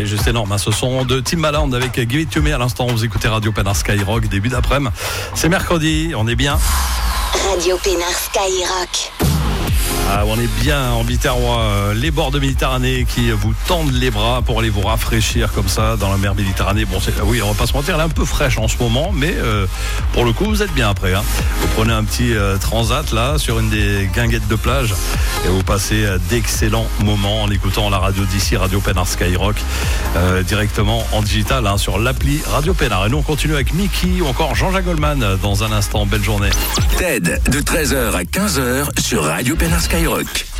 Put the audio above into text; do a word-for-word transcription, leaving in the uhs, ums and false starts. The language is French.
est juste énorme. Hein. Ce son de Timbaland avec Give It To Me à l'instant. Vous écoutez Radio Pénard Skyrock, début d'après-midi. C'est mercredi, on est bien. Radio Pénard Skyrock. Ah, on est bien en Biterrois, euh, les bords de Méditerranée qui vous tendent les bras pour aller vous rafraîchir comme ça dans la mer Méditerranée. Bon, c'est, oui, on va pas se mentir, elle est un peu fraîche en ce moment, mais euh, pour le coup, vous êtes bien après. Hein. Vous prenez un petit euh, transat là sur une des guinguettes de plage et vous passez euh, d'excellents moments en écoutant la radio d'ici, Radio Pénard Skyrock, euh, directement en digital hein, sur l'appli Radio Pénard. Et nous, on continue avec Mickey ou encore Jean-Jacques Goldman dans un instant. Belle journée. T E D de treize heures à quinze heures sur Radio Pénard Skyrock.